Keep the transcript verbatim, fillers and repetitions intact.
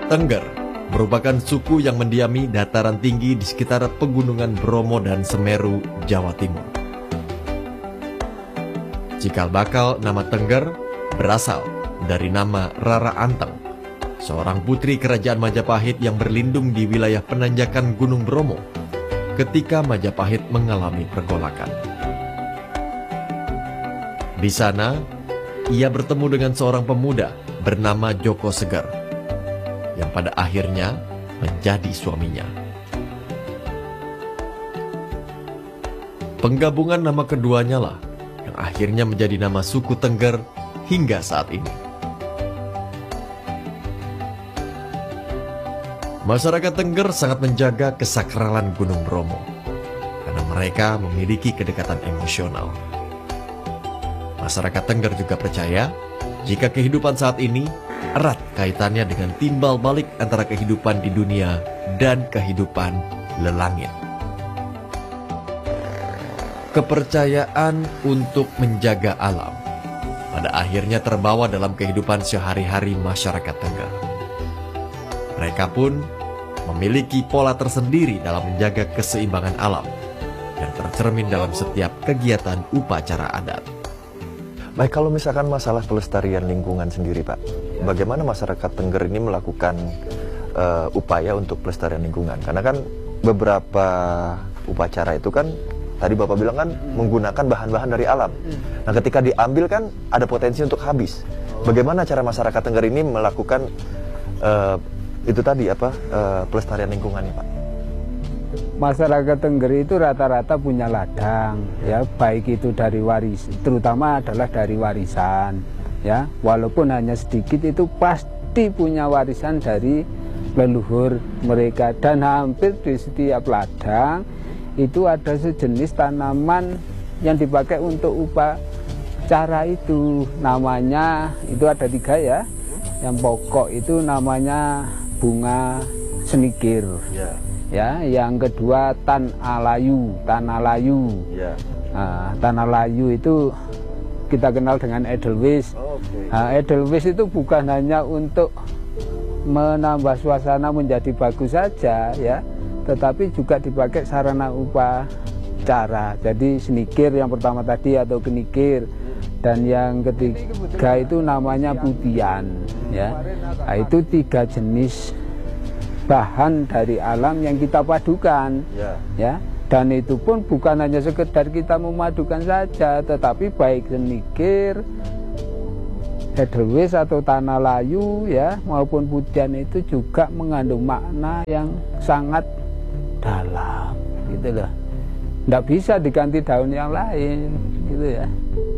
Tengger merupakan suku yang mendiami dataran tinggi di sekitar pegunungan Bromo dan Semeru, Jawa Timur. Cikal bakal nama Tengger berasal dari nama Rara Anteng, seorang putri kerajaan Majapahit yang berlindung di wilayah penanjakan Gunung Bromo ketika Majapahit mengalami pergolakan. Di sana, ia bertemu dengan seorang pemuda bernama Joko Seger, yang pada akhirnya menjadi suaminya. Penggabungan nama keduanya lah yang akhirnya menjadi nama suku Tengger hingga saat ini. Masyarakat Tengger sangat menjaga kesakralan Gunung Bromo karena mereka memiliki kedekatan emosional. Masyarakat Tengger juga percaya jika kehidupan saat ini erat kaitannya dengan timbal balik antara kehidupan di dunia dan kehidupan lelangit. Kepercayaan untuk menjaga alam pada akhirnya terbawa dalam kehidupan sehari-hari masyarakat Tengger. Mereka pun memiliki pola tersendiri dalam menjaga keseimbangan alam yang tercermin dalam setiap kegiatan upacara adat. Baik, kalau misalkan masalah pelestarian lingkungan sendiri, Pak, bagaimana masyarakat Tengger ini melakukan uh, upaya untuk pelestarian lingkungan? Karena kan beberapa upacara itu kan, tadi Bapak bilang kan menggunakan bahan-bahan dari alam. Nah, ketika diambil kan ada potensi untuk habis. Bagaimana cara masyarakat Tengger ini melakukan uh, itu tadi apa uh, pelestarian lingkungannya, Pak? Masyarakat Tengger itu rata-rata punya ladang, ya, baik itu dari waris, terutama adalah dari warisan, ya, walaupun hanya sedikit itu pasti punya warisan dari leluhur mereka, dan hampir di setiap ladang itu ada sejenis tanaman yang dipakai untuk upacara itu, namanya itu ada tiga ya, yang pokok itu namanya bunga senikir. Yeah. Ya, yang kedua tan alayu, tanah layu. Ya. Nah, tanah layu itu kita kenal dengan edelweiss. Oh, okay. Nah, edelweiss itu bukan hanya untuk menambah suasana menjadi bagus saja, ya, tetapi juga dipakai sarana upacara. Jadi senikir yang pertama tadi atau kenikir, dan yang ketiga itu namanya putian, ya. Nah, itu tiga jenis bahan dari alam yang kita padukan, ya. Ya, dan itu pun bukan hanya sekedar kita memadukan saja, tetapi baik senikir, edelweiss atau tanah layu, ya, maupun putian itu juga mengandung makna yang sangat dalam, gitu loh. Nggak bisa diganti daun yang lain, gitu ya.